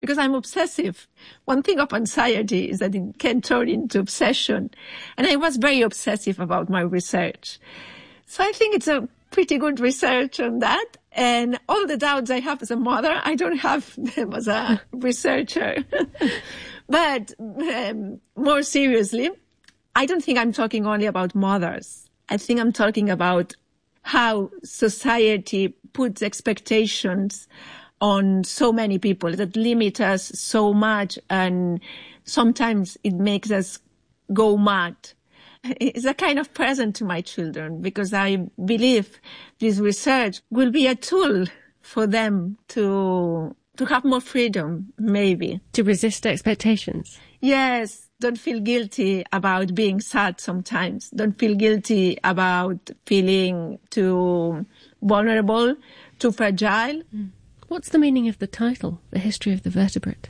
because I'm obsessive. One thing of anxiety is that it can turn into obsession. And I was very obsessive about my research. So I think it's a pretty good research on that. And all the doubts I have as a mother, I don't have them as a researcher. But more seriously, I don't think I'm talking only about mothers. I think I'm talking about how society puts expectations on so many people that limit us so much, and sometimes it makes us go mad. It's a kind of present to my children, because I believe this research will be a tool for them to have more freedom, maybe. To resist expectations. Yes. Don't feel guilty about being sad sometimes. Don't feel guilty about feeling too vulnerable, too fragile. What's the meaning of the title, The History of the Vertebrate?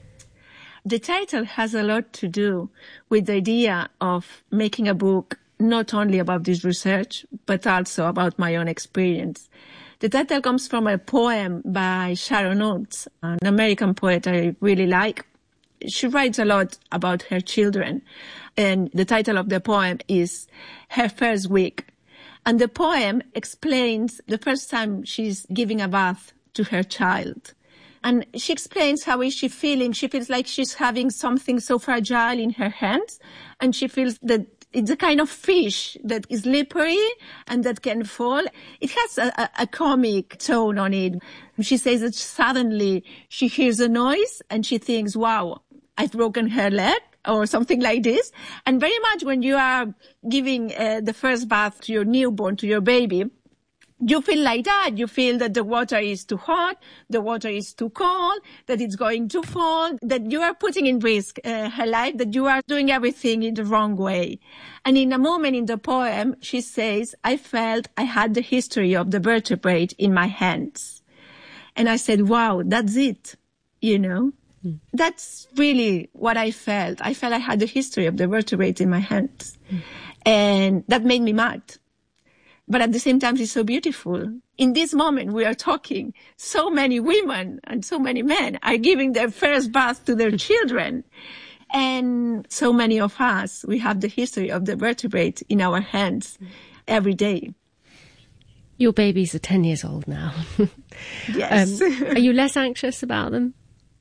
The title has a lot to do with the idea of making a book not only about this research, but also about my own experience. The title comes from a poem by Sharon Olds, an American poet I really like. She writes a lot about her children, and the title of the poem is Her First Week. And the poem explains the first time she's giving a bath to her child. And she explains how is she feeling. She feels like she's having something so fragile in her hands, and she feels that it's a kind of fish that is slippery and that can fall. It has a comic tone on it. She says that suddenly she hears a noise and she thinks, wow, I've broken her leg, or something like this. And very much when you are giving the first bath to your newborn, to your baby, you feel like that. You feel that the water is too hot, the water is too cold, that it's going to fall, that you are putting in risk her life, that you are doing everything in the wrong way. And in a moment in the poem, she says, I felt I had the history of the vertebrate in my hands. And I said, wow, that's it, you know. That's really what I felt. I felt I had the history of the vertebrates in my hands. And that made me mad. But at the same time, it's so beautiful. In this moment, we are talking, so many women and so many men are giving their first bath to their children. And so many of us, we have the history of the vertebrates in our hands every day. Your babies are 10 years old now. Yes. Are you less anxious about them?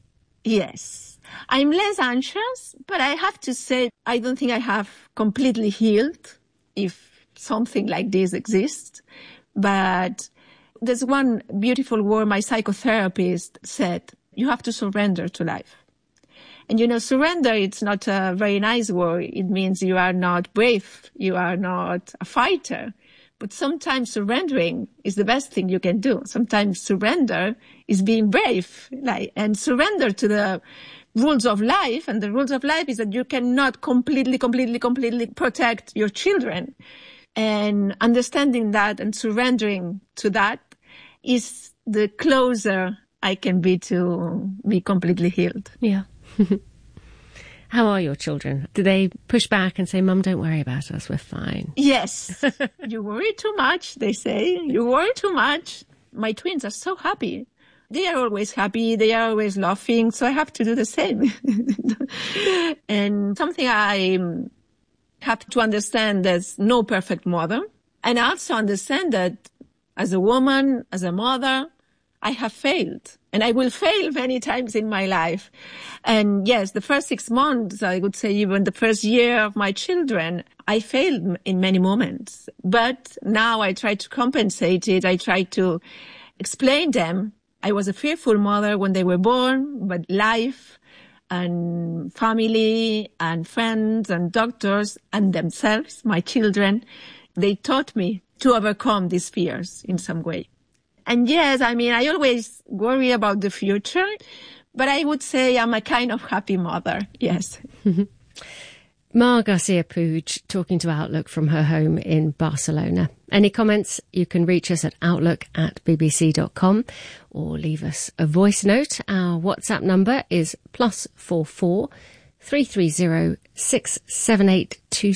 Yes, I'm less anxious, but I have to say, I don't think I have completely healed, if something like this exists. But there's one beautiful word my psychotherapist said, you have to surrender to life. And you know, surrender, it's not a very nice word. It means you are not brave, you are not a fighter. But sometimes surrendering is the best thing you can do. Sometimes surrender is being brave, and surrender to the rules of life. And the rules of life is that you cannot completely protect your children. And understanding that and surrendering to that is the closer I can be to be completely healed. Yeah. How are your children? Do they push back and say, Mum, don't worry about us, we're fine? Yes. You worry too much, they say. You worry too much. My twins are so happy. They are always happy. They are always laughing. So I have to do the same. And something I have to understand, there's no perfect mother. And I also understand that as a woman, as a mother, I have failed. And I will fail many times in my life. And yes, the first 6 months, I would say even the first year of my children, I failed in many moments. But now I try to compensate it. I try to explain them. I was a fearful mother when they were born, but life and family and friends and doctors and themselves, my children, they taught me to overcome these fears in some way. And yes, I mean, I always worry about the future, but I would say I'm a kind of happy mother, yes. Mar Garcia Puig talking to Outlook from her home in Barcelona. Any comments, you can reach us at outlook@bbc.com or leave us a voice note. Our WhatsApp number is +44 330 678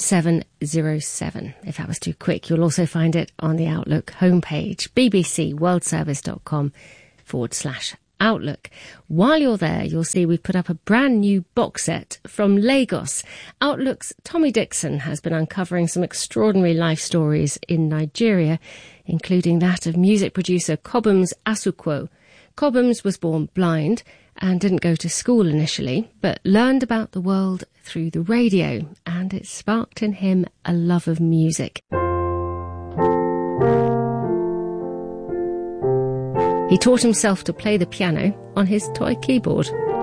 2707. If that was too quick, you'll also find it on the Outlook homepage, bbcworldservice.com/Outlook. Outlook. While you're there, you'll see we've put up a brand new box set from Lagos. Outlook's Tommy Dixon has been uncovering some extraordinary life stories in Nigeria, including that of music producer Cobhams Asukwo. Cobhams was born blind and didn't go to school initially, but learned about the world through the radio, and it sparked in him a love of music. He taught himself to play the piano on his toy keyboard.